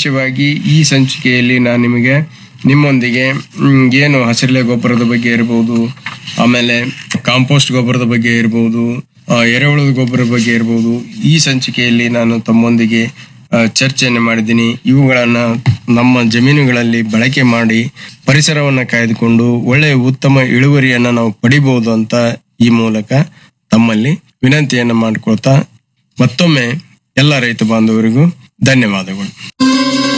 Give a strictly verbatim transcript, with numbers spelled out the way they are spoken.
ವಿಶೇಷವಾಗಿ ಈ ಸಂಚಿಕೆಯಲ್ಲಿ ನಾನು ನಿಮಗೆ ನಿಮ್ಮೊಂದಿಗೆ ಮ್, ಏನು ಹಸಿರೆಲೆ ಗೊಬ್ಬರದ ಬಗ್ಗೆ ಇರಬಹುದು, ಆಮೇಲೆ ಕಾಂಪೋಸ್ಟ್ ಗೊಬ್ಬರದ ಬಗ್ಗೆ ಇರಬಹುದು, ಆ, ಎರೆಹುಳದ ಗೊಬ್ಬರದ ಬಗ್ಗೆ ಇರಬಹುದು, ಈ ಸಂಚಿಕೆಯಲ್ಲಿ ನಾನು ತಮ್ಮೊಂದಿಗೆ ಆ, ಚರ್ಚೆಯನ್ನು ಮಾಡಿದ್ದೀನಿ. ಇವುಗಳನ್ನ ನಮ್ಮ ಜಮೀನುಗಳಲ್ಲಿ ಬಳಕೆ ಮಾಡಿ ಪರಿಸರವನ್ನ ಕಾಯ್ದುಕೊಂಡು ಒಳ್ಳೆಯ ಉತ್ತಮ ಇಳುವರಿಯನ್ನ ನಾವು ಪಡಿಬಹುದು ಅಂತ ಈ ಮೂಲಕ ತಮ್ಮಲ್ಲಿ ವಿನಂತಿಯನ್ನ ಮಾಡ್ಕೊಳ್ತಾ ಮತ್ತೊಮ್ಮೆ ಎಲ್ಲ ರೈತ ಬಾಂಧವರಿಗೂ ಧನ್ಯವಾದಗಳು.